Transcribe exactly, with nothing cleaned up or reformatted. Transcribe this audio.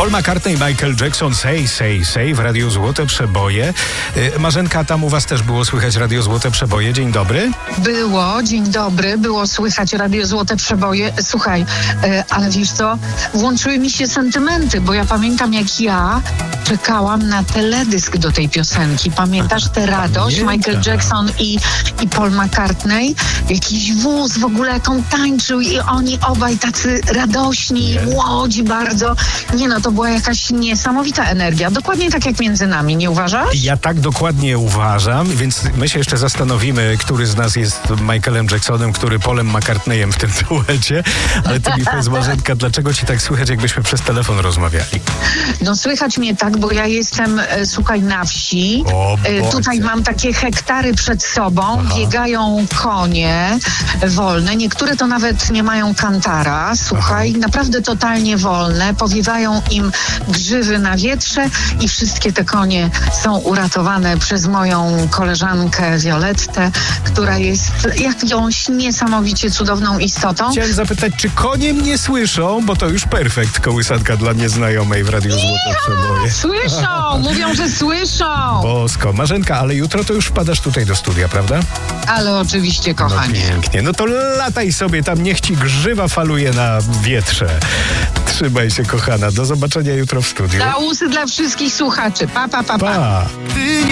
Paul McCartney, Michael Jackson, Say, Say, Say w Radiu Złote Przeboje. Marzenka, tam u was też było słychać Radio Złote Przeboje. Dzień dobry. Było, dzień dobry, było słychać Radio Złote Przeboje. Słuchaj, ale wiesz co, włączyły mi się sentymenty, bo ja pamiętam, jak ja czekałam na teledysk do tej piosenki. Pamiętasz tę radość? Pamiętam. Michael Jackson i, i Paul McCartney. Jakiś wóz w ogóle, jak on tańczył i oni obaj tacy radośni, młodzi bardzo. Nie no, to była jakaś niesamowita energia. Dokładnie tak jak między nami, nie uważasz? Ja tak dokładnie uważam, więc my się jeszcze zastanowimy, który z nas jest Michaelem Jacksonem, który Paulem McCartneyem w tym duecie. Ale ty mi powiedz, Marzenka, dlaczego ci tak słychać, jakbyśmy przez telefon rozmawiali? No słychać mnie tak, bo ja jestem, e, słuchaj, na wsi. O E, tutaj mam takie hektary przed sobą. Aha. Biegają konie wolne. Niektóre to nawet nie mają kantara. Słuchaj, Aha. naprawdę totalnie wolne. Powiewają im grzywy na wietrze i wszystkie te konie są uratowane przez moją koleżankę Violettę, która jest jakąś niesamowicie cudowną istotą. Chciałem zapytać, czy konie mnie słyszą, bo to już perfekt, kołysanka dla nieznajomej w Radiu Złote Przeboje. Słyszą, mówią, że słyszą. Bosko. Marzenka, ale jutro to już wpadasz tutaj do studia, prawda? Ale oczywiście, kochanie. No pięknie. No to lataj sobie tam, niech ci grzywa faluje na wietrze. Trzymaj się, kochana. Do zobaczenia jutro w studiu. Całusy dla wszystkich słuchaczy. Pa, pa, pa, pa. Pa.